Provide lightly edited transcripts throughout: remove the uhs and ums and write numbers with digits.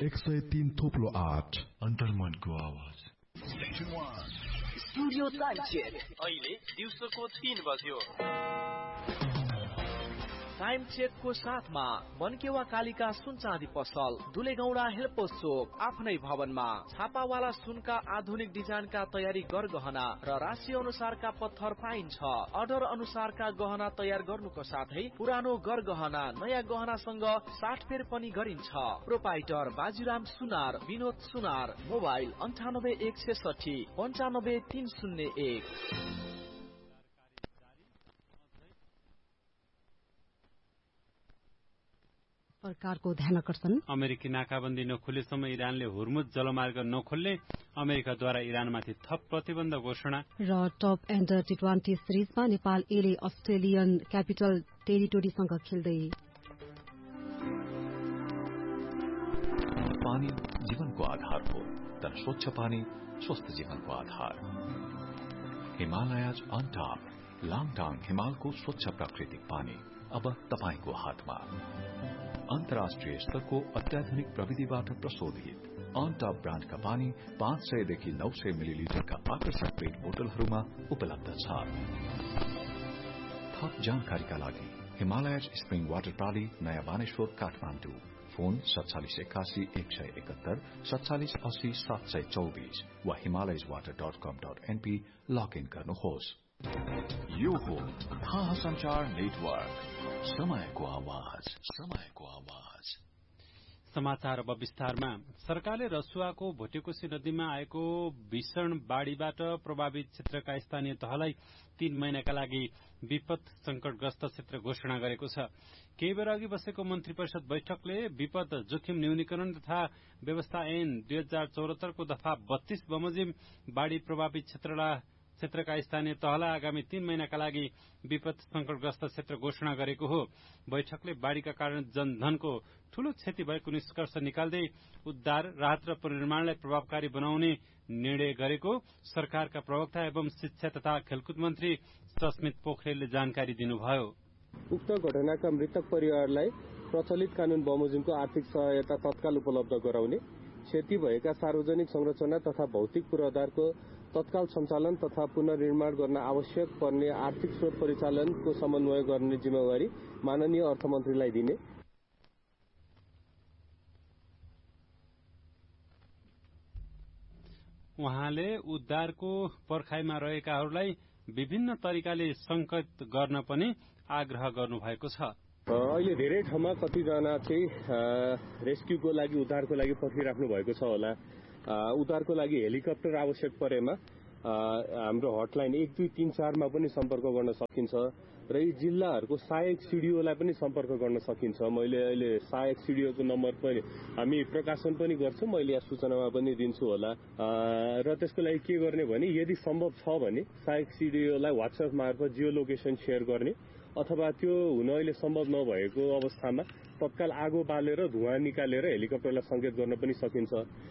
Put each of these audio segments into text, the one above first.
103.8 अन्तर्मनको आवाज। Studio time check अहिले दिउँसोको 3 बज्यो। टाइम चेकको साथमा मनकेवा कालिका सुन चाँदी पसल, दुलेगौडा हेल्पोस चोक आफ्नै भवनमा छापावाला सुनका आधुनिक डिजाइनका तयारी गरगहना र राशि अनुसारका पत्थर पाइन्छ। अर्डर अनुसारका गहना तयार गर्नुको साथै पुरानो गरगहना नयाँ गहनासँग साटफेर पनि गरिन्छ। प्रोपाइटर बाजीराम सुनार, विनोद सुनार, मोबाइल 9816 95301। सरकारको ध्यानकर्षण। अमेरिकी नाकाबन्दी नखोलेसम्म इरानले हुर्मुज जलमार्ग नखोल्ने, अमेरिकाद्वारा इरानमाथि थप प्रतिबन्ध घोषणा र टप एन्डर टी20 सिरिजमा नेपाल एले अस्ट्रेलियन क्यापिटल टेरिटोरीसँग खेल्दै। पानी जीवनको आधार हो, तर स्वच्छ पानी स्वस्थ जीवनको आधार। हिमालयज अन टप, लाङटाङ हिमालको स्वच्छ प्राकृतिक पानी अब तपाईको हातमा। अन्तर्राष्ट्रिय स्तरको अत्याधुनिक प्रविधिबाट प्रशोधित अन टप ब्रान्डका पानी 500 देखि 900 मिलिलिटरका आकर्षक पेट बोतलहरूमा उपलब्ध छ। थप जानकारीका लागि हिमालयज स्प्रिङ वाटर प्रणाली, नयाँ बानेश्वर, काठमाडौँ। फोन 4781 171 4780 724 वा himalayaswater.com.np लगइन गर्नुहोस्। यो हो संचार नेटवर्क, समयको आवाज, समयको आवाज। समाचार अब विस्तारमा। सरकारले रसुवाको भोटेकोशी नदीमा आएको भीषण बाढ़ीबाट प्रभावित क्षेत्रका स्थानीय तहलाई 3 महिनाका लागि विपद संकटग्रस्त क्षेत्र घोषणा गरेको छ। केही बेर अघि बसेको मन्त्री परिषद बैठकले विपद जोखिम न्यूनीकरण तथा व्यवस्था ऐन 2074 को दफा 32 बमोजिम बाढ़ी प्रभावित क्षेत्रका स्थानीय तहलाई आगामी 3 महिनाका लागि विपद संकटग्रस्त क्षेत्र घोषणा गरेको हो। बैठकले बाढ़ीका कारण जनधनको ठूलो क्षति भएको निष्कर्ष निकाल्दै उद्धार, राहत र पुनर्निर्माणलाई प्रभावकारी बनाउने निर्णय गरेको सरकारका प्रवक्ता एवं शिक्षा तथा खेलकुद मन्त्री सस्मित पोखरेलले जानकारी दिनुभयो। उक्त घटनाका मृतक परिवारलाई प्रचलित कानून बमोजिमको आर्थिक सहायता तत्काल उपलब्ध गराउने, क्षति भएका सार्वजनिक संरचना तथा भौतिक पूर्वाधारको तत्काल सञ्चालन तथा पुनर्निर्माण गर्न आवश्यक पर्ने आर्थिक स्रोत परिचालनको समन्वय गर्ने जिम्मेवारी माननीय अर्थमन्त्रीलाई दिने। उहाँले उद्धारको पर्खाइमा रहेकाहरूलाई विभिन्न तरिकाले संकेत गर्न पनि आग्रह गर्नुभएको छ। अहिले धेरै ठाउँमा कतिजना चाहिँ रेस्क्युको लागि, उद्धारको लागि पर्खिराख्नु भएको छ होला। उद्धारको लागि हेलिकप्टर आवश्यक परेमा हाम्रो हटलाइन 1234 मा पनि सम्पर्क गर्न सकिन्छ र यी जिल्लाहरूको सहायक सिडिओलाई पनि सम्पर्क गर्न सकिन्छ। मैले अहिले सहायक सिडिओको नम्बर पनि हामी प्रकाशन पनि गर्छौं, मैले यहाँ सूचनामा पनि दिन्छु होला। र त्यसको लागि के गर्ने भने यदि सम्भव छ भने सहायक सिडिओलाई व्हाट्सएप मार्फत जियो लोकेसन शेयर गर्ने, अथवा त्यो हुन अहिले सम्भव नभएको अवस्थामा तत्काल आगो बालेर धुवाँ निकालेर हेलिकप्टरलाई संकेत गर्न पनि सकिन्छ।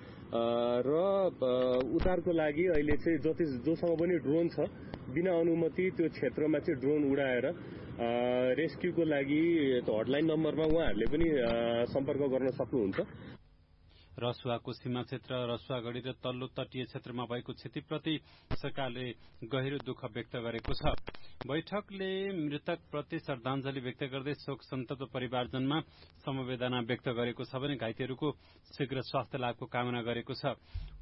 र उद्धारको लागि अहिले चाहिँ जोसँग पनि ड्रोन छ, बिना अनुमति त्यो क्षेत्रमा चाहिँ ड्रोन उडाएर रेस्क्युको लागि हटलाइन नम्बरमा उहाँहरूले पनि सम्पर्क गर्न सक्नुहुन्छ। रसुवाको सीमा क्षेत्र, रसुवागढ़ी र तल्लो तटीय क्षेत्रमा भएको क्षतिप्रति सरकारले गहिरो दुःख व्यक्त गरेको छ। बैठकले मृतकप्रति श्रद्धाञ्जली व्यक्त गर्दै शोक सन्तप्त परिवारजनमा समवेदना व्यक्त गरेको छ भने घाइतेहरूको शीघ्र स्वास्थ्य लाभको कामना गरेको छ।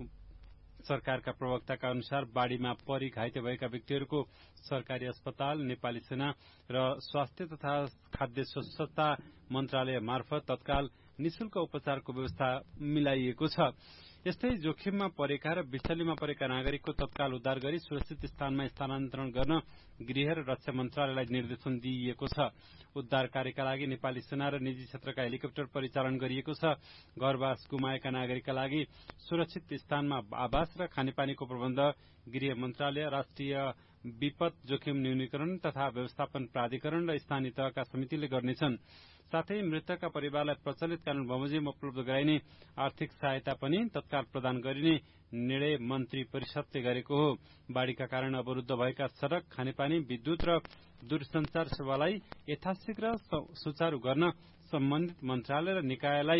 सरकारका प्रवक्ताका अनुसार बाढ़ीमा परि घाइते भएका व्यक्तिहरूको सरकारी अस्पताल, नेपाली सेना र स्वास्थ्य तथा खाद्य स्वच्छता मन्त्रालय मार्फत तत्काल निशुल्क उपचारको व्यवस्था मिलाइएको छ। यस्तै जोखिममा परेका र विचलीमा परेका नागरिकको तत्काल उद्धार गरी सुरक्षित स्थानमा स्थानान्तरण गर्न गृह र रक्षा मन्त्रालयलाई निर्देशन दिइएको छ। उद्धार कार्यका लागि नेपाली सेना र निजी क्षेत्रका हेलिकप्टर परिचालन गरिएको छ। घरबास गुमाएका नागरिकका लागि सुरक्षित स्थानमा आवास र खानेपानीको प्रबन्ध गृह मन्त्रालय, राष्ट्रिय विपद जोखिम न्यूनीकरण तथा व्यवस्थापन प्राधिकरण र स्थानीय तहका समितिले गर्नेछन्। साथै मृतकका परिवारलाई प्रचलित कानून बमोजिम उपलब्ध गराइने आर्थिक सहायता पनि तत्काल प्रदान गरिने निर्णय मन्त्री परिषदले गरेको हो। बाढ़ीका कारण अवरुद्ध भएका सड़क, खानेपानी, विद्युत र दूरसञ्चार सेवालाई यथाशीघ्र सुचारू गर्न सम्बन्धित मन्त्रालय र निकायलाई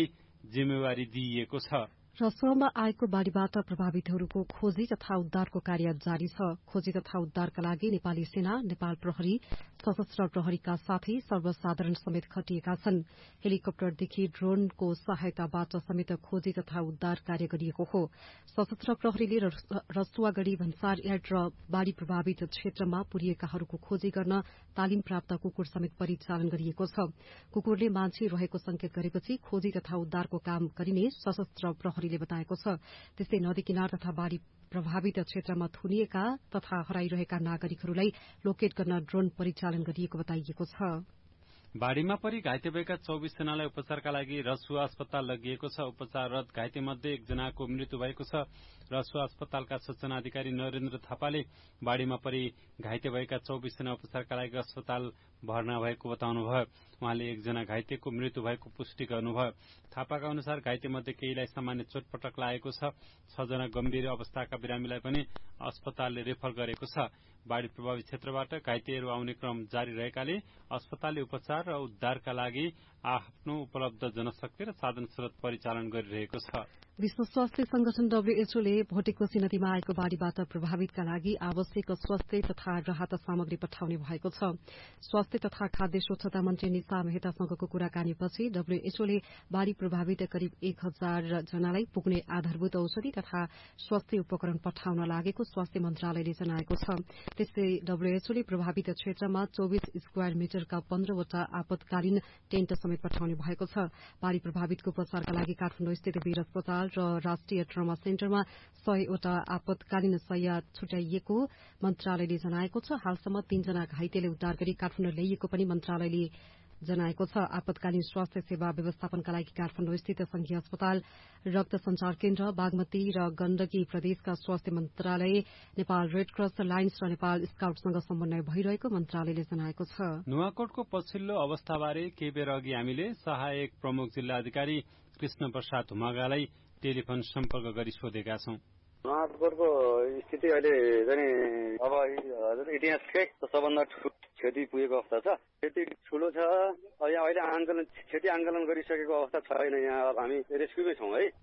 जिम्मेवारी दिइएको छ। रसुवामा आएको बाढ़ीबाट प्रभावितहरूको खोजी तथा उद्धारको कार्य जारी छ। खोजी तथा उद्धारका लागि नेपाली सेना, नेपाल प्रहरी, सशस्त्र प्रहरीका साथै सर्वसाधारण समेत खटिएका छन्। हेलिकप्टरदेखि ड्रोनको सहायताबाट समेत खोजी तथा उद्धार कार्य गरिएको हो। सशस्त्र प्रहरीले रसुवागढ़ी भन्सार एड र बाढ़ी प्रभावित क्षेत्रमा पुरिएकाहरूको खोजी गर्न तालिम प्राप्त कुकुर समेत परिचालन गरिएको छ। कुकुरले मान्छे रहेको संकेत गरेपछि खोजी तथा उद्धारको काम गरिने सशस्त्र प्रहरीले बताएको छ। त्यस्तै नदी किनार तथा बाढ़ी प्रभावित क्षेत्रमा थुनिएका तथा हराइरहेका नागरिकहरूलाई लोकेट गर्न ड्रोन परिचालन गरिएको बताइएको छ। बाढ़ीमा परि घाइते भएका 24 जनालाई उपचारका लागि रसुवा अस्पताल लगिएको छ। उपचाररत घाइते मध्ये एकजनाको मृत्यु भएको छ। रसुवा अस्पतालका सूचना अधिकारी नरेन्द्र थापाले बाढ़ीमा परि घाइते भएका 24 जना उपचारका लागि अस्पताल भर्ना भएको बताउनुभयो। उहाँले एकजना घाइतेको मृत्यु भएको पुष्टि गर्नुभयो। थापाका अनुसार घाइते मध्ये केहीलाई सामान्य चोटपटक लागेको छ। 6 जना गम्भीर अवस्थाका बिरामीलाई पनि अस्पतालले रेफर गरेको छ। बाढ़ी प्रभावित क्षेत्रबाट घाइतेहरू आउने क्रम जारी रहेकाले अस्पतालले उपचार र उद्धारका लागि आफ्नो उपलब्ध जनशक्ति र साधन स्रोत परिचालन गरिरहेको छ। विश्व स्वास्थ्य संगठन डब्ल्यूएचओले भोटेकोशी नदीमा आएको बाढ़ीबाट प्रभावितका लागि आवश्यक स्वास्थ्य तथा राहत सामग्री पठाउने भएको छ। स्वास्थ्य तथा खाद्य स्वच्छता मन्त्री निशा मेहतासँगको कुराकानीपछि डब्ल्यूएचओले बाढ़ी प्रभावित करिब 1000 जनालाई पुग्ने आधारभूत औषधि तथा स्वास्थ्य उपकरण पठाउन लागेको स्वास्थ्य मन्त्रालयले जनाएको छ। त्यस्तै डब्ल्यूएचओले प्रभावित क्षेत्रमा 24 स्क्वायर मिटरका 15 वटा आपतकालीन टेन्ट समेत पठाउने भएको छ। बाढ़ी प्रभावितको उपचारका लागि काठमाडौँ स्थित वीर अस्पताल र राष्ट्रिय ट्रमा सेन्टरमा 100 वटा आपतकालीन शय्या छुट्याइएको मन्त्रालयले जनाएको छ। हालसम्म 3 जना घाइतेले उद्धार गरी काठमाडौँ ल्याइएको पनि मन्त्रालयले जनाएको छ। आपतकालीन स्वास्थ्य सेवा व्यवस्थापनका लागि काठमाडौँ स्थित संघीय अस्पताल, रक्त संचार केन्द्र, बागमती र गण्डकी प्रदेशका स्वास्थ्य मन्त्रालय, नेपाल रेड क्रस लाइन्स र नेपाल स्काउटसँग समन्वय भइरहेको मन्त्रालयले जनाएको छ। नुवाकोटको पछिल्लो अवस्थाबारे केही बेर अघि हामीले सहायक प्रमुख जिल्ला अधिकारी कृष्ण प्रसाद हुमागालाई टेलिफोन सम्पर्क गरी सोधेका छौं। नुवाकोटको स्थिति अहिले चाहिँ अब इतिहासकै सबभन्दा क्षति पुगेको अवस्था छ। क्षति ठुलो छ। यहाँ अहिले क्षति आन्दोलन गरिसकेको अवस्था छैन। यहाँ हामी रेस्क्युमै छौँ है।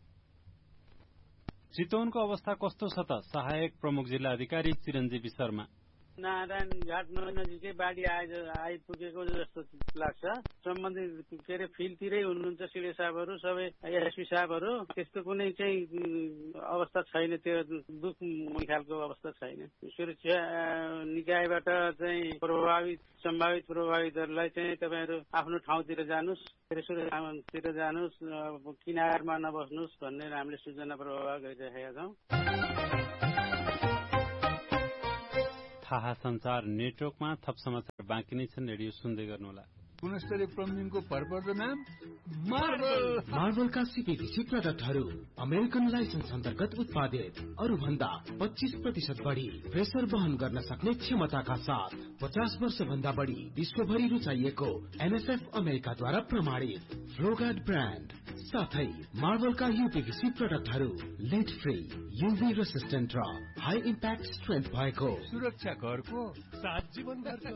चितवनको अवस्था कस्तो छ त? सहायक प्रमुख जिल्ला अधिकारी चिरञ्जीवी शर्मा। नारायण घाट नजिकै बाढ़ी आइपुगेको जस्तो लाग्छ। सम्बन्धित के अरे फिल्डतिरै हुनुहुन्छ सिडे साहबहरू, सबै एसपी साहबहरू। त्यस्तो कुनै चाहिँ अवस्था छैन। त्यो दुख खालको अवस्था छैन। सुरक्षा निकायबाट चाहिँ सम्भावित प्रभावितहरूलाई चाहिँ तपाईँहरू आफ्नो ठाउँतिर जानुस्, सुरक्षातिर जानुस्, किनारमा नबस्नुहोस् भन्ने हामीले सूचना प्रवाह गरिरहेका छौँ। थाहा संचार नेटवर्कमा थप समाचार बाँकी नै छन्। रेडियो सुन्दै गर्नुहोला। गुणस्तरीय प्लम्बिङको भरपर्दो नाम मार्बलका सीपीभीसी प्रडक्टहरू अमेरिकन लाइसेन्स अन्तर्गत उत्पादित, अरू भन्दा 25% बढी प्रेसर वहन गर्न सक्ने क्षमताका साथ 50 वर्ष भन्दा बढी विश्वभरि रुचाइएको एनएफएफ अमेरिकाद्वारा प्रमाणित फ्लोगार्ड ब्रान्ड साथै मार्बलका यूपीभीसी प्रडक्टहरू लिड फ्री, यूभी रेसिस्टेन्ट र हाई इम्प्याक्ट स्ट्रेन्थ भएको सुरक्षा घरको साथ जीवन गर्छ।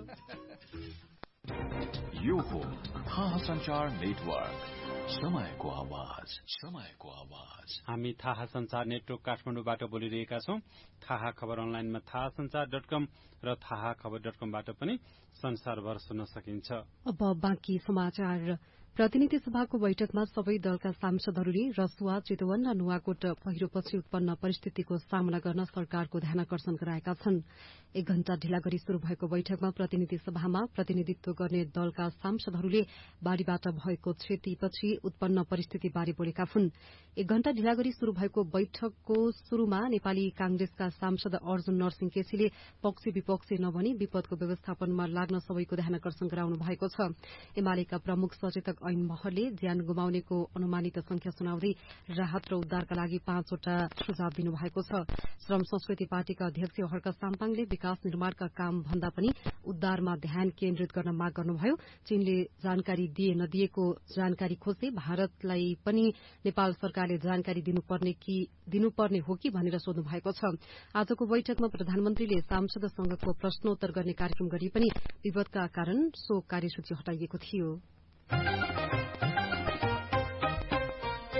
यो हो थाहा संचार नेटवर्क, समयको आवाज, समयको आवाज। हामी थाहा संचार नेटवर्क काठमाडौँबाट बोलिरहेका छौं। थाहा खबर अनलाइनमा थाहासंचार.com र थाहाखबर.comबाट पनि संसारभर सुन्न सकिन्छ। अब बाँकी समाचार। प्रतिनिधि सभाको बैठकमा सबै दलका सांसदहरूले रसुवा, चितवन र नुवाकोट पहिरोपछि उत्पन्न परिस्थितिको सामना गर्न सरकारको ध्यानाकर्षण गराएका छन्। 1 घण्टा ढिला गरी शुरू भएको बैठकमा प्रतिनिधि सभामा प्रतिनिधित्व गर्ने दलका सांसदहरूले बाढ़ीबाट भएको क्षतिपछि उत्पन्न परिस्थितिबारे बोलेका हुन्। 1 घण्टा ढिला गरी शुरू भएको बैठकको शुरूमा नेपाली कांग्रेसका सांसद अर्जुन नरसिंह केसीले पक्षी विपक्षी नभनी विपदको व्यवस्थापनमा लाग्न सबैको ध्यानाकर्षण गराउनु भएको छ। एमालेका प्रमुख सचेतक ऐन महरले ज्यान गुमाउनेको अनुमानित संख्या सुनाउँदै राहत र उद्धारका लागि 5 वटा सुझाव दिनुभएको छ। श्रम संस्कृति पार्टीका अध्यक्ष हर्क साम्पाङले विकास निर्माणका काम भन्दा पनि उद्धारमा ध्यान केन्द्रित गर्न माग गर्नुभयो। चीनले जानकारी दिए नदिएको जानकारी खोज्दै भारतलाई पनि नेपाल सरकारले जानकारी दिनुपर्ने हो कि भनेर सोध्नु भएको छ। आजको बैठकमा प्रधानमन्त्रीले सांसदसँगको प्रश्नोत्तर गर्ने कार्यक्रम गरी पनि विवादका कारण सो कार्यसूची हटाइएको थियो।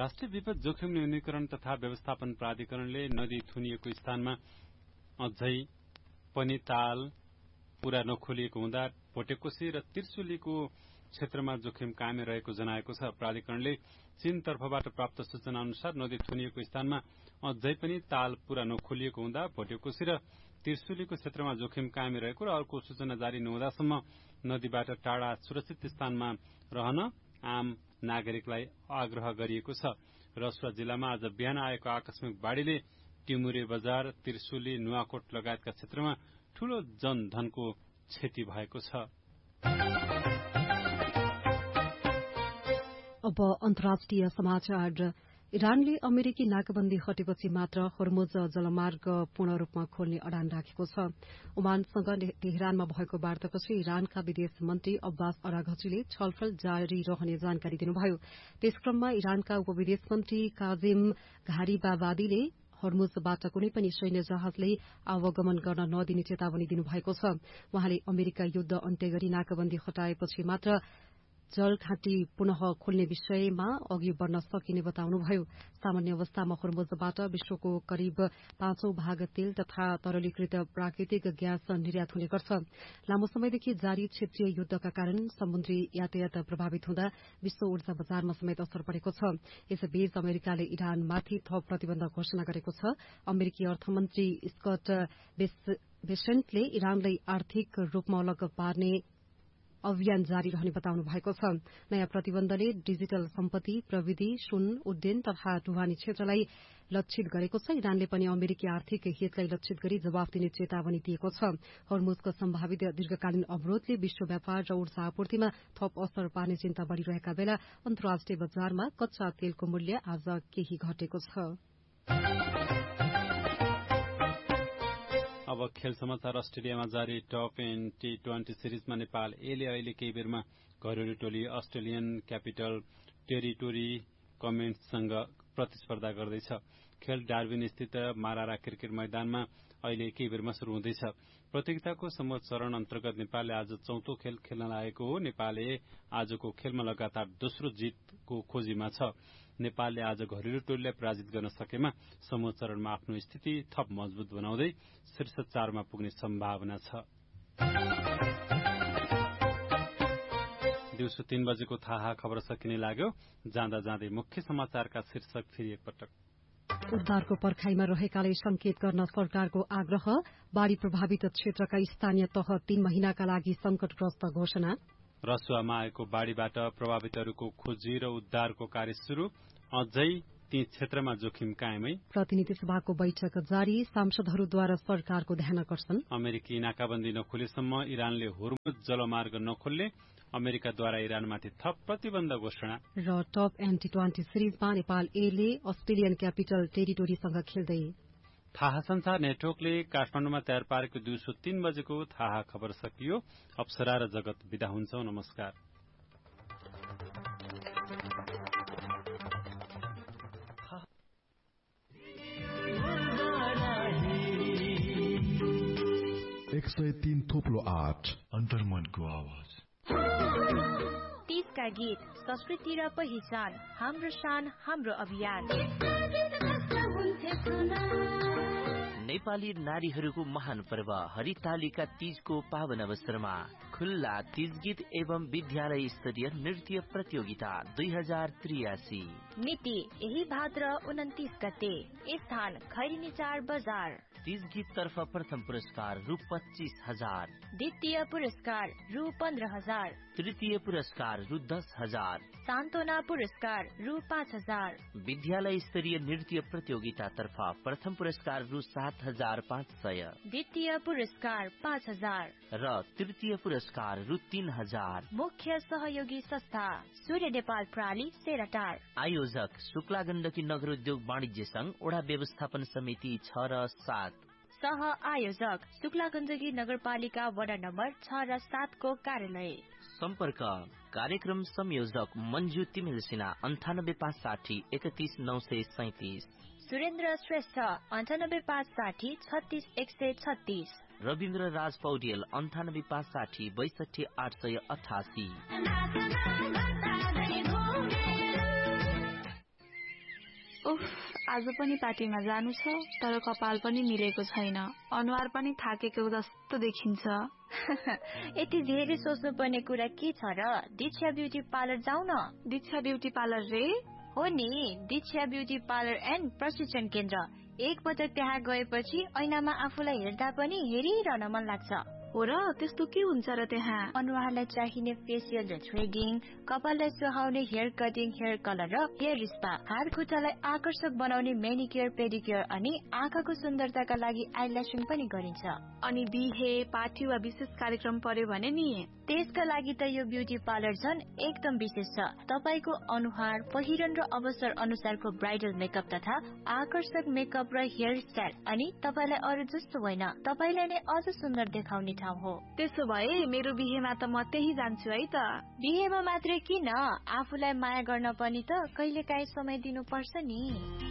राष्ट्रिय विपद जोखिम न्यूनीकरण तथा व्यवस्थापन प्राधिकरणले नदी थुनिएको स्थानमा अझै पनि ताल पूरा नखोलिएको हुँदा भोटेकोशी र त्रिशुलीको क्षेत्रमा जोखिम कायमै रहेको जनाएको छ। प्राधिकरणले चीन तर्फबाट प्राप्त सूचना अनुसार नदी थुनिएको स्थानमा अझै पनि ताल पूरा नखोलिएको हुँदा भोटेकोशी र त्रिशुलीको क्षेत्रमा जोखिम कायमै रहेको र अर्को सूचना जारी नहुँदासम्म नदीबाट टाढा सुरक्षित स्थानमा रहन आम नागरिकलाई आग्रह गरिएको छ। रसुवा जिल्लामा आज बिहान आएको आकस्मिक बाढ़ीले टिमुरे बजार, त्रिशुली, नुवाकोट लगायतका क्षेत्रमा ठूलो जनधनको क्षति भएको छ। अब अन्तर्राष्ट्रिय समाचार। इरानले अमेरिकी नाकाबन्दी हटेपछि मात्र हर्मुज जलमार्ग पूर्ण रूपमा खोल्ने अडान राखेको छ। ओमानसँग तेहरानमा भएको वार्तापछि इरानका विदेश मन्त्री अब्बास अराघचीले छलफल जारी रहने जानकारी दिनुभयो। त्यसक्रममा इरानका उपविदेश मन्त्री काजिम घारीबाबादीले हर्मुजबाट कुनै पनि सैन्य जहाजले आवागमन गर्न नदिने चेतावनी दिनुभएको छ। उहाँले अमेरिका युद्ध अन्त्य गरी नाकाबन्दी हटाएपछि मात्र जलघाटी पुनः खोल्ने विषयमा अघि बढ़न सकिने बताउनुभयो। सामान्य अवस्थामा हर्मुजबाट विश्वको करिब 5औं भाग तेल तथा तरलीकृत प्राकृतिक ग्यास निर्यात हुने गर्छ। लामो समयदेखि जारी क्षेत्रीय युद्धका कारण समुद्री यातायात प्रभावित हुँदा विश्व ऊर्जा बजारमा समेत असर परेको छ। यसबीच अमेरिकाले इरानमाथि थप प्रतिबन्ध घोषणा गरेको छ। अमेरिकी अर्थमन्त्री स्कट बेसेन्टले इरानलाई आर्थिक रूपमा अलग पार्ने अभियान जारी रहने बताउनु भएको छ। नयाँ प्रतिबन्धले डिजिटल सम्पत्ति, प्रविधि, सुन, उड्डयन तथा ढुवानी क्षेत्रलाई लक्षित गरेको छ। इरानले पनि अमेरिकी आर्थिक हितलाई लक्षित गरी जवाफ दिने चेतावनी दिएको छ। हर्मुजको सम्भावित दीर्घकालीन अवरोधले विश्व व्यापार र ऊर्जा आपूर्तिमा थप असर पार्ने चिन्ता बढ़िरहेका बेला अन्तर्राष्ट्रिय बजारमा कच्चा तेलको मूल्य आज केही घटेको छ। अब खेल समाचार। अस्ट्रेलियामा जारी टप T20 सिरिजमा नेपाल एले अहिले केही बेरमा घरेलु टोली अस्ट्रेलियन क्यापिटल टेरिटोरी कमेन्ट्ससँग प्रतिस्पर्धा गर्दैछ। खेल डार्विन स्थित मारारा क्रिकेट मैदानमा अहिले केही बेरमा शुरू हुँदैछ। प्रतियोगिताको समूह चरण अन्तर्गत नेपालले आज चौथो खेल खेल्न लागेको हो। नेपालले आजको खेलमा लगातार दोस्रो जितको खोजीमा छ। नेपालले आज घरेलु टोलीलाई पराजित गर्न सकेमा समूह चरणमा आफ्नो स्थिति थप मजबुत बनाउँदै शीर्ष 4 मा पुग्ने सम्भावना छ। दिउँसो 3 बजेको थाहा खबर सकिने लाग्यो। जाँदा जाँदै मुख्य समाचारका शीर्षक फेरि एकपटक। उद्धारको पर्खाइमा रहेकाले संकेत गर्न सरकारको आग्रह। बाढ़ी प्रभावित क्षेत्रका स्थानीय तह 3 महिनाका लागि संकटग्रस्त घोषणा। रसुवामा आएको बाढ़ीबाट प्रभावितहरूको खोजी र उद्धारको कार्य शुरू। अझै ती क्षेत्रमा जोखिम कायमै। प्रतिनिधि सभाको बैठक जारी। सांसदहरूद्वारा सरकारको ध्यानकर्षण। अमेरिकी नाकाबन्दी नखोलेसम्म इरानले हर्मुज जलमार्ग नखोल्ने। अमेरिकाद्वारा इरानमाथि थप प्रतिबन्ध घोषणा। र टप T20 सिरिजमा नेपाल एले अस्ट्रेलियन क्यापिटल टेरिटोरीसँग खेल्दै। थाहा संसार नेटवर्कले काठमाडौँमा तयार पारेको दिउँसो 3 बजेको थाहा खबर सकियो। अप्सरा र जगत बिदा हुन्छौं। नमस्कार। थोप्लो 8 अन्तर्मनको आवाज। 30 का गीत, संस्कृति र पहिचान, हाम्रो शान, हाम्रो अभियान। नेपाली नारीहरूको महान पर्व हरितालिका तीजको पावन अवसरमा खुल्ला तीज गीत एवं विद्यालय स्तरीय नृत्य प्रतियोगिता 2083। मिति यही भाद्र 29 गते। स्थान खैरिनी 4 बजार। तीज गीत तर्फ प्रथम पुरस्कार रु 25,000, द्वितीय पुरस्कार रु 15,000, तृतीय पुरस्कार रु 10,000, सान्त्वना पुरस्कार रु 5,000। विद्यालय स्तरीय नृत्य प्रतियोगिता तर्फ प्रथम पुरस्कार रु 7,500, द्वितीय पुरस्कार 5,000 र तृतीय पुरस्कार रु 3,000। मुख्य सहयोगी संस्था सूर्य नेपाल प्राली सेराटार। आयोजक शुक्ला गण्डकी नगर उद्योग वाणिज्य संघ वडा व्यवस्थापन समिति 6 र 7। सह आयोजक शुक्ला गण्डकी नगरपालिका वडा नम्बर 6 र 7 को कार्यालय। सम्पर्क कार्यक्रम संयोजक मञ्जु तिमिल सिन्हा 9856 31937। सुरेन्द्र श्रेष्ठ 9856 36136। रविन्द्र राज पौडेल 9856 62888। उफ, आज पनि पार्टीमा जानु छ तर कपाल पनि मिलेको छैन, अनुहार पनि थाकेको जस्तो देखिन्छ। यति धेरै सोच्नु पर्ने कुरा के छ र? दीक्षा ब्युटी पार्लर जाऊ न। दीक्षा ब्युटी पार्लर रे? हो नि, दीक्षा ब्युटी पार्लर एन्ड प्रशिक्षण केन्द्र। एक पटक त्यहाँ गएपछि ऐनामा आफूलाई हेर्दा पनि हेरिरहन मन लाग्छ। हो र, त्यस्तो के हुन्छ र त्यहाँ? अनुहारलाई चाहिने फेसियल र थ्रेडिङ, कपाललाई सुहाउने हेयर कटिङ, हेयर कलर र हेयर स्पा, हात खुट्टालाई आकर्षक बनाउने मेनिक्योर पेडिक्योर अनि आँखाको सुन्दरताका लागि आइल्यासिङ पनि गरिन्छ। अनि बिहे, पार्टी वा विशेष कार्यक्रम पर्यो भने नि त्यसका लागि त यो ब्युटी पार्लर झन् एकदम विशेष छ। तपाईको अनुहार, पहिरन र अवसर अनुसारको ब्राइडल मेकअप तथा आकर्षक मेकअप र हेयर स्टाइल अनि तपाईलाई अरू जस्तो होइन, तपाईलाई नै अझ सुन्दर देखाउने ठाउँ हो। त्यसो भए मेरो बिहेमा त म त्यही जान्छु है त। बिहेमा मात्रै किन, आफूलाई माया गर्न पनि त कहिलेकाहीँ समय दिनुपर्छ नि।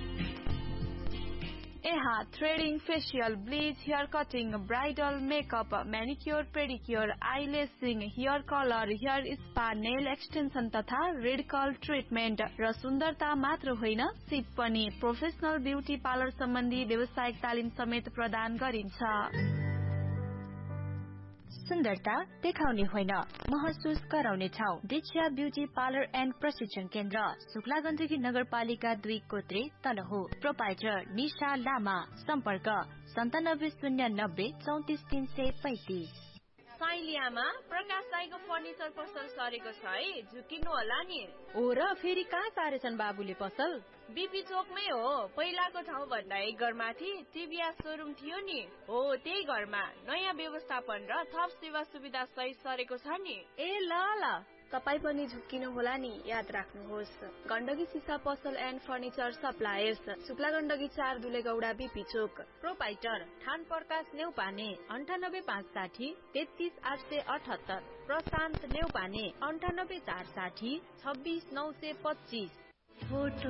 Threading, facial, bleach, hair cutting, bridal makeup, म्यानिक्योर pedicure, आइलेसिङ, hair colour, hair spa, nail extension तथा रेड कर्ल ट्रिटमेन्ट र सुन्दरता मात्र होइन, सिप पनि। प्रोफेसनल ब्युटी पार्लर सम्बन्धी व्यावसायिक तालिम समेत प्रदान गरिन्छ। सुन्दरता देखाउने होइन, महसुस गराउने ठाउँ। दीक्षा ब्युटी पार्लर एन्ड प्रशिक्षण केन्द्र, शुक्ला गण्डकी नगरपालिका 2 कोत्री तनहु। प्रोपाइटर निशा लामा। सम्पर्क 9709 34335। साइलियामा प्रकाश दाइको फर्निचर पसल सरेको छ है, झुकिनु होला नि। हो र, फेरि कहाँ सारेछन् बाबुले पसल? बीपी चोकमै हो। पहिलाको ठाउँ भन्दा एक घरमाथि टिभीएस शोरूम थियो नि, हो त्यही घरमा नयाँ व्यवस्थापन र थप सेवा सुविधा सहित सरेको छ नि। ए ल तपाई पनि झुक्किनु होला नि, याद राख्नुहोस्। गण्डकी सिसा पसल and furniture suppliers, Shukla Gandaki 4 दुलेगौडा BP Chowk. Proprietor ठान प्रकाश नेउपाने 98560 33878। प्रशान्त नेउपाने 98460 26925। फोटो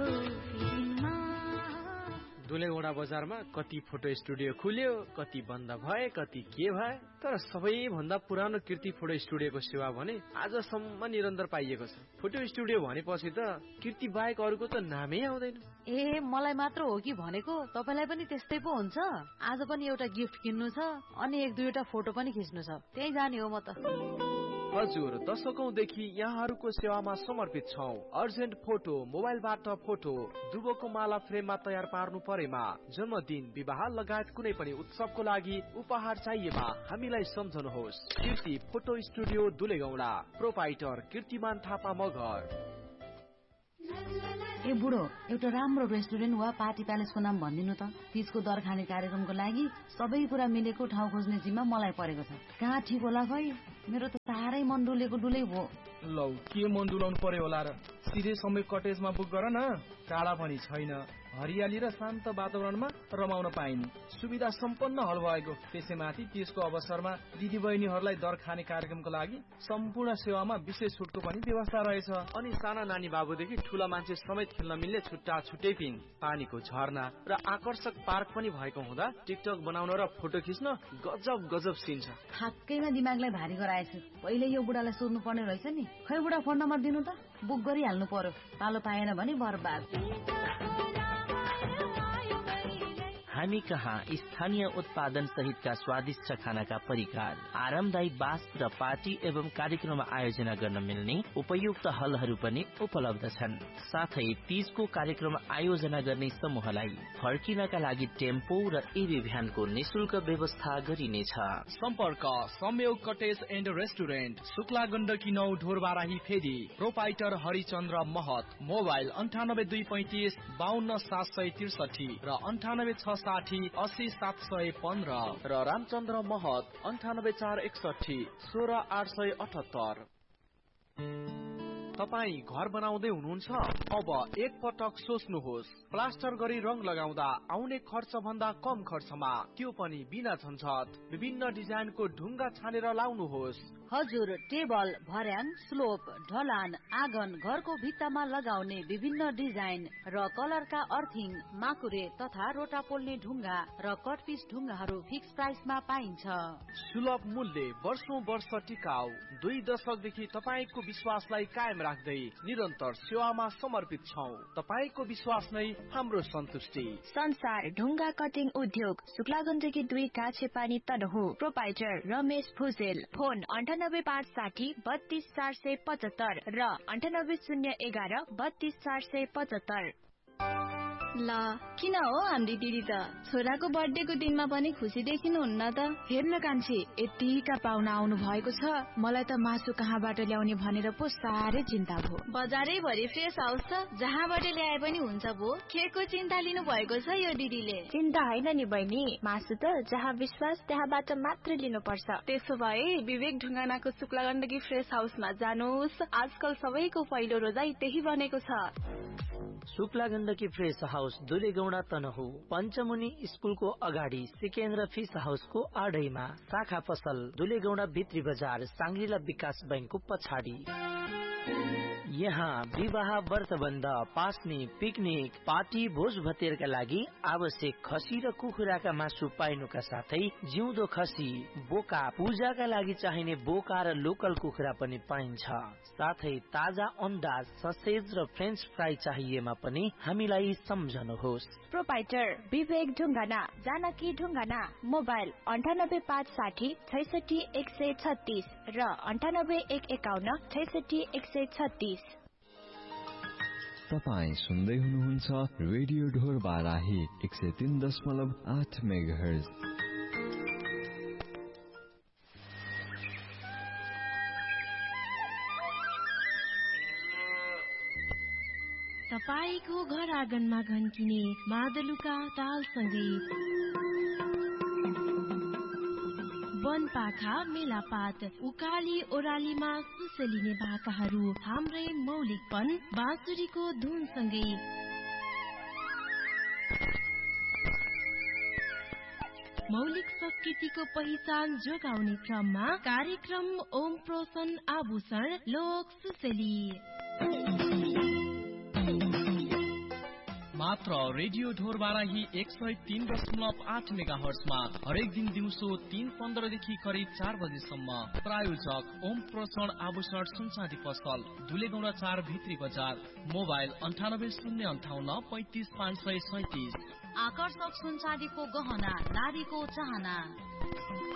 दुलेगौडा बजारमा कति फोटो स्टुडियो खुल्यो, कति बन्द भए, कति के भए, तर सबैभन्दा पुरानो कीर्ति फोटो स्टुडियोको सेवा भने आजसम्म निरन्तर पाइएको छ। फोटो स्टुडियो भनेपछि त कीर्ति बाहेक अरूको त नामै आउँदैन। ए, मलाई मात्र हो कि भनेको? तपाईलाई पनि त्यस्तै पो हुन्छ? आज पनि एउटा गिफ्ट किन्नु छ अनि 1-2वटा फोटो पनि खिच्नु छ, त्यही जाने हो म त। हजुर, दशकौंदेखि यहाँहरूको सेवामा समर्पित छौं। अर्जेन्ट फोटो, मोबाइलबाट फोटो, दुबोको माला फ्रेममा तयार पार्नु परेमा, जन्मदिन, विवाह लगायत कुनै पनि उत्सवको लागि उपहार चाहिएमा हामीलाई सम्झनुहोस्। कीर्ति फोटो स्टुडियो दुलेगौडा। प्रोपाइटर कीर्तिमान थापा मगर। ए बुढो, एउटा राम्रो रेस्टुरेन्ट वा पार्टी प्यालेसको नाम भनिदिनु त। तीजको दर खाने कार्यक्रमको लागि सबै कुरा मिलेको ठाउँ खोज्ने जिम्मा मलाई परेको छ। कहाँ ठिक होला खै? मेरो त साह्रै मन डुलेको डुलै भयो। लौ, के मन डुलाउनु पर्यो होला र? सिधै समय कटेजमा बुक गर न। काडा पनि छैन, हरियाली र शान्त वातावरणमा रमाउन पाइने सुविधा सम्पन्न हल भएको। त्यसैमाथि त्यसको अवसरमा दिदी बहिनीहरूलाई दर खाने कार्यक्रमको लागि सम्पूर्ण सेवामा विशेष छुटको पनि व्यवस्था रहेछ। अनि साना नानी बाबुदेखि ठूला मान्छे समेत खेल्न मिल्ने छुट्टा छुट्टै पिङ, पानीको झरना र आकर्षक पार्क पनि भएको हुँदा टिकटक बनाउन र फोटो खिच्न गजब गजब सिन छ। ठ्याक्कैमा दिमागलाई भारी गराएछु। पहिले यो बुढालाई सोध्नु पर्ने रहेछ नि। खै बुढा, फोन नम्बर दिनु त, बुक गरिहाल्नु पर्यो। पालो पाएन भने बर्बाद। हामी कहाँ स्थानीय उत्पादन सहितका स्वादिष्ट खानाका परिकार, आरामदायी बास र पार्टी एवं कार्यक्रम आयोजना गर्न मिल्ने उपयुक्त हलहरू पनि उपलब्ध छन्। साथै तीजको कार्यक्रम आयोजना गर्ने समूहलाई फर्किनका लागि टेम्पो र एबी भ्यानको निशुल्क व्यवस्था गरिनेछ। सम्पर्क संयोग cottage and restaurant, Shukla Gandaki 9 Dhorbarahi फेदी। प्रोपाइटर हरिचन्द्र महत। मोबाइल 9825 52 763 र 9860 80 715 र रामचन्द्र महत 98461 16 878। तपाई घर बनाउँदै हुनुहुन्छ? अब एक पटक सोच्नुहोस्। प्लास्टर गरी रङ लगाउँदा आउने खर्च भन्दा कम खर्चमा, त्यो पनि बिना झन्झट। विभिन्न डिजाइनको ढुङ्गा छानेर लाउनुहोस्। हजुर टेबल, भर्याङ, स्लोप, ढलान, आँगन, घरको भित्तामा लगाउने विभिन्न डिजाइन र कलरका अर्थिङ, माकुरे तथा रोटा पोल्ने ढुङ्गा र कटपिस ढुङ्गाहरू फिक्स प्राइसमा पाइन्छ। सुलभ मूल्य, वर्षौं वर्ष टिकाउ, 2 दशकदेखि तपाईको विश्वासलाई कायम राख्दै निरन्तर सेवामा समर्पित छौं। तपाईको विश्वास नै हाम्रो सन्तुष्टि। संसार ढुङ्गा कटिङ उद्योग, शुक्लागण्डकी 2 काछेपानी तनहु। प्रोपाइटर रमेश भुजेल। फोन 9856 32475 र 9801 32475। ला किन हो हाम्री दिदी त छोराको बर्थडेको दिनमा पनि खुसी देखिनुहुन्न त? हेर्न कान्छी, यतिका पाहुना आउनु भएको छ, मलाई त मासु कहाँबाट ल्याउने भनेर पो साह्रै चिन्ता भयो। बजारै भरि फ्रेस हाउस छ, जहाँबाट ल्याए पनि हुन्छ भो। केको चिन्ता लिनु भएको छ यो दिदीले? चिन्ता होइन नि बहिनी, मासु त जहाँ विश्वास त्यहाँबाट मात्र लिनुपर्छ। त्यसो भए विवेक ढुङ्गानाको शुक्लागण्डकी फ्रेस हाउसमा जानुहोस्। आजकल सबैको पहिलो रोजाइ त्यही बनेको छ। शुक्लागण्डकी फ्रेस हाउस दुलेगौडा तनहु। पञ्चमुनि स्कुलको अगाडि सिकेन्द्र फिस हाउसको आडैमा। शाखा पसल दुलेगौडा भित्री बजार, सांग्रिला विकास बैंकको पछाडि। यहाँ विवाह, व्रतबन्ध, पास्नी, पिकनिक, पार्टी, भोज भतेरका लागि आवश्यक खसी र कुखुराका मासु पाइनुका साथै जिउँदो खसी, बोका, पूजाका लागि चाहिने बोका र लोकल कुखुरा पनि पाइन्छ। साथै ताजा अन्डा, ससेज र फ्रेन्च फ्राई चाहिएमा पनि हामीलाई सम्झनुहोस्। प्रोपाइटर विवेक ढुङ्गाना, जानकी ढुङ्गाना। मोबाइल 9856 66 136 र 9851 66 136। तपाईं सुन्दै हुनुहुन्छ रेडियो ढोर बाराही 103.8 मेगाहर्ज। तपाईको घर आँगनमा घन्किने मादलुका तालसँगै वनपाखा, मेलापात, उकाली ओरालीमा सुसलिने भाकाहरू हाम्रै मौलिकपन बाँसुरीको धुनसँगै मौलिक संस्कृतिको पहिचान जोगाउने क्रममा कार्यक्रम ओम प्रोसन आभूषण लोक सुसली। मात्र रेडियो ढोर बाराही 103.8 मेगाहर्जमा हरेक दिन दिउँसो 3:15 देखि करिब 4 बजेसम्म। प्रायोजक ओम प्रोसन आभूषण सुनचाँदी पसल, दुलेगौडा 4 भित्री बजार। मोबाइल 9805 35537। आकर्षक सुनचाँदीको गहना, नारीको चाहना।